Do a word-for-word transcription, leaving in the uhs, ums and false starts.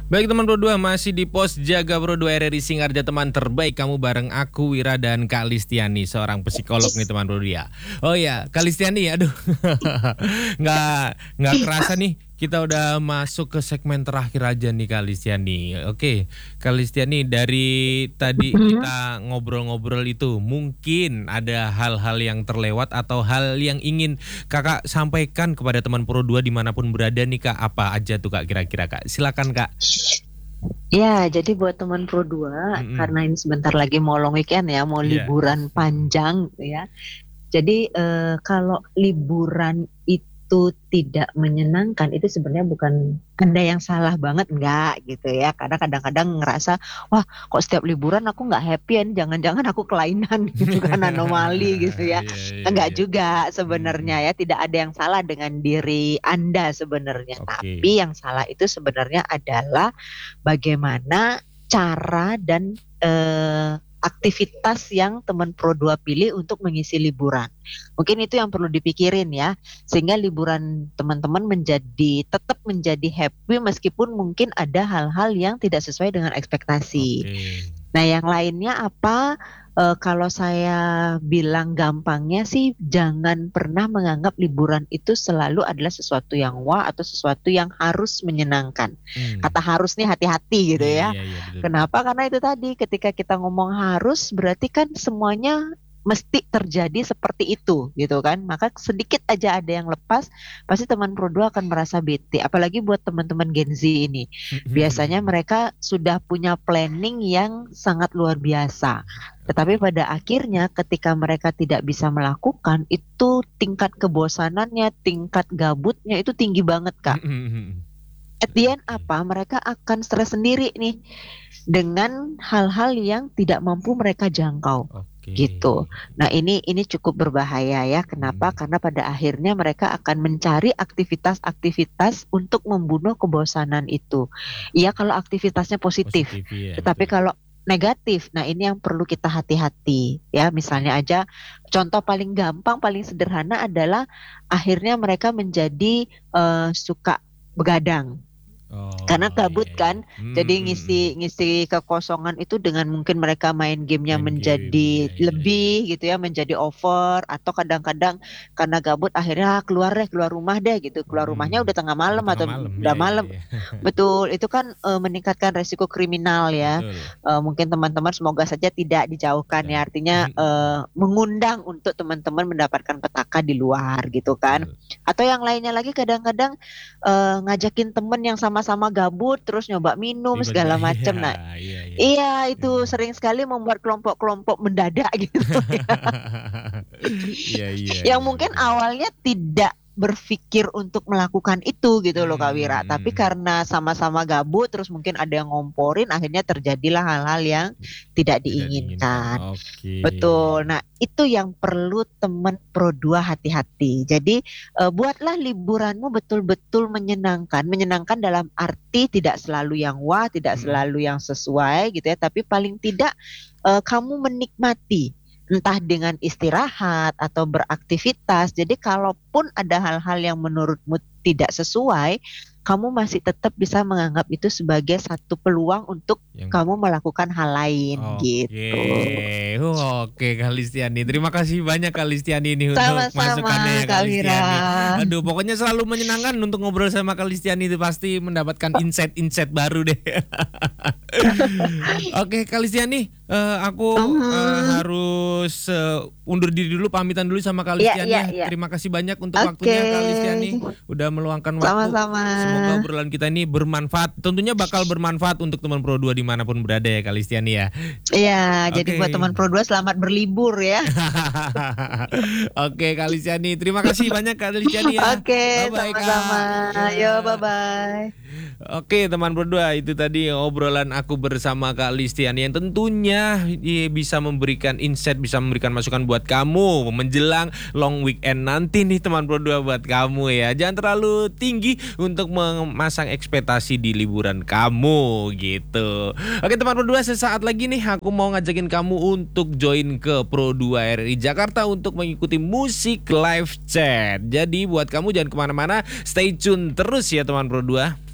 Baik teman Pro dua, masih di pos jaga Pro dua R R I Singarja, teman terbaik kamu bareng aku Wira dan Kak Listiani, seorang psikolog nih teman Pro dua. Oh ya, Kak Listiani, aduh, nggak nggak kerasa nih kita udah masuk ke segmen terakhir aja nih Kak Listiani. Oke, Kak Listiani, dari tadi kita ngobrol-ngobrol itu mungkin ada hal-hal yang terlewat atau hal yang ingin Kakak sampaikan kepada teman Pro dua dimanapun berada nih Kak. Apa aja tuh Kak kira-kira Kak? Silakan Kak. Ya, jadi buat teman Pro dua, Mm-mm. karena ini sebentar lagi mau long weekend ya, mau Iya. liburan panjang ya. Jadi eh, kalau liburan itu tidak menyenangkan, itu sebenarnya bukan Anda yang salah banget, enggak gitu ya. Karena kadang-kadang ngerasa, wah kok setiap liburan aku nggak happy ya, jangan-jangan aku kelainan gitu kan, anomali gitu ya. Iya, iya, Enggak iya. juga Mm-mm. sebenarnya ya, tidak ada yang salah dengan diri Anda sebenarnya. Oke. Tapi yang salah itu sebenarnya adalah bagaimana cara dan eh, aktivitas yang teman Pro dua pilih untuk mengisi liburan. Mungkin itu yang perlu dipikirin ya, sehingga liburan teman-teman menjadi tetap menjadi happy meskipun mungkin ada hal-hal yang tidak sesuai dengan ekspektasi. Oke. Nah, yang lainnya apa? Eh, kalau saya bilang gampangnya sih, jangan pernah menganggap liburan itu selalu adalah sesuatu yang wah atau sesuatu yang harus menyenangkan. Hmm. Kata harus nih hati-hati gitu Iya, ya. iya, iya, betul. Kenapa? Karena itu tadi, ketika kita ngomong harus, berarti kan semuanya mesti terjadi seperti itu gitu kan. Maka sedikit aja ada yang lepas, pasti teman Pro dua akan merasa bete. Apalagi buat teman-teman Gen Z ini. Biasanya mereka sudah punya planning yang sangat luar biasa. Tetapi pada akhirnya ketika mereka tidak bisa melakukan, itu tingkat kebosanannya, tingkat gabutnya itu tinggi banget, Kak. At the end apa? Mereka akan stres sendiri nih dengan hal-hal yang tidak mampu mereka jangkau. Oke. Gitu. Nah, ini ini cukup berbahaya ya. Kenapa? Hmm. Karena pada akhirnya mereka akan mencari aktivitas-aktivitas untuk membunuh kebosanan itu. Iya kalau aktivitasnya positif. Positif, iya, Tetapi betul. kalau negatif, nah ini yang perlu kita hati-hati ya. Misalnya aja contoh paling gampang, paling sederhana adalah akhirnya mereka menjadi eh, suka begadang. Oh, Karena gabut iya, iya. kan, Hmm, jadi hmm, hmm. ngisi ngisi kekosongan itu dengan mungkin mereka main gamenya Main game, menjadi iya, iya, lebih gitu ya, menjadi over, atau kadang-kadang karena gabut akhirnya "Ah, keluar deh, keluar rumah deh gitu, keluar rumahnya Hmm. udah tengah Udah malam tengah atau malam, udah iya, iya, malam. iya. Betul, itu kan eh, meningkatkan resiko kriminal ya. Betul. Eh, mungkin teman-teman semoga saja tidak dijauhkan ya, Tidak. artinya eh, mengundang untuk teman-teman mendapatkan petaka di luar gitu kan. Betul. Atau yang lainnya lagi kadang-kadang eh, ngajakin temen yang sama-sama gabut terus nyoba minum Tiba-tiba, segala iya, macam. Nah, iya, iya. iya itu Hmm. sering sekali membuat kelompok-kelompok mendadak gitu ya. Iya, iya, Yang iya, mungkin betul. awalnya tidak berpikir untuk melakukan itu gitu loh Kak Wira. Tapi Hmm. karena sama-sama gabut terus mungkin ada yang ngomporin, akhirnya terjadilah hal-hal yang tidak Tidak diinginkan. diinginkan. Oke. Betul. Nah, itu yang perlu teman Pro dua hati-hati. Jadi, eh, buatlah liburanmu betul-betul menyenangkan. Menyenangkan dalam arti tidak selalu yang wah, tidak Mm-mm. selalu yang sesuai gitu ya, tapi paling tidak eh, kamu menikmati entah dengan istirahat atau beraktivitas. Jadi, kalaupun ada hal-hal yang menurutmu tidak sesuai, kamu masih tetap bisa menganggap itu sebagai satu peluang untuk Yang kamu melakukan hal lain Oke, gitu. Uh, oke Kak Listiani. Terima kasih banyak Kak Listiani ini untuk masukannya ya Sama-sama Kak Kak Wira. Listiani. Aduh, pokoknya selalu menyenangkan untuk ngobrol sama Kak Listiani, itu pasti mendapatkan insight-insight baru deh. Oke Kak Listiani, eh, aku eh, Mhm. harus eh, undur diri dulu, pamitan dulu sama Kak Iya, Listiani iya, ya. iya. Terima kasih banyak untuk Oke. waktunya Kak Listiani, udah meluangkan waktu. Sama-sama. Semoga obrolan kita ini bermanfaat. Tentunya bakal bermanfaat untuk teman Pro dua dimanapun berada ya Kak Listiani ya. Iya, jadi buat Oke. teman Pro dua selamat berlibur ya. Oke Kak Listiani, terima kasih banyak Kak Listiani ya. Oke, Bye-bye sama-sama. Kak. Ya. Yo, bye-bye. Oke teman berdua, itu tadi obrolan aku bersama Kak Listiani yang tentunya dia bisa memberikan insight, bisa memberikan masukan buat kamu menjelang long weekend nanti nih teman berdua, buat kamu ya. Jangan terlalu tinggi untuk memasang ekspektasi di liburan kamu gitu. Oke teman berdua, sesaat lagi nih aku mau ngajakin kamu untuk join ke Pro dua R R I Jakarta untuk mengikuti musik live chat. Jadi buat kamu jangan kemana-mana, stay tune terus ya teman Pro dua.